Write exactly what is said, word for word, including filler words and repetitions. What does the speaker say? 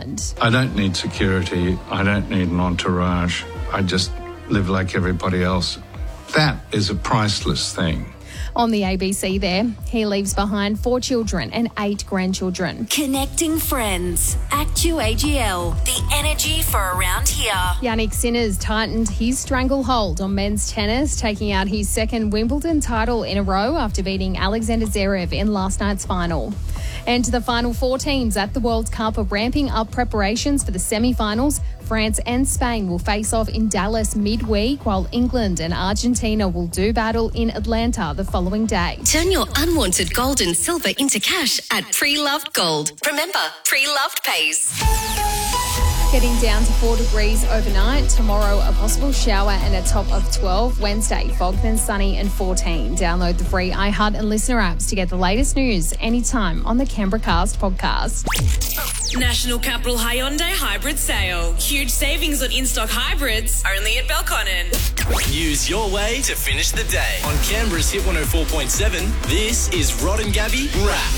Island. I don't need security. I don't need an entourage. I just live like everybody else. That is a priceless thing. On the A B C there, he leaves behind four children and eight grandchildren. Connecting friends. Actu A G L. The energy for around here. Yannick Sinner's tightened his stranglehold on men's tennis, taking out his second Wimbledon title in a row after beating Alexander Zverev in last night's final. And the final four teams at the World Cup are ramping up preparations for the semi-finals. France and Spain will face off in Dallas midweek, while England and Argentina will do battle in Atlanta the following day. Turn your unwanted gold and silver into cash at Pre-Loved Gold. Remember, Pre-Loved pays. Getting down to four degrees overnight. Tomorrow, a possible shower and a top of twelve. Wednesday, fog then sunny and fourteen. Download the free iHeart and Listener apps to get the latest news anytime on the Canberra Cast podcast. National Capital Hyundai Hybrid Sale. Huge savings on in-stock hybrids, only at Belconnen. Use your way to finish the day. On Canberra's Hit one oh four point seven, this is Rod and Gabby Rap.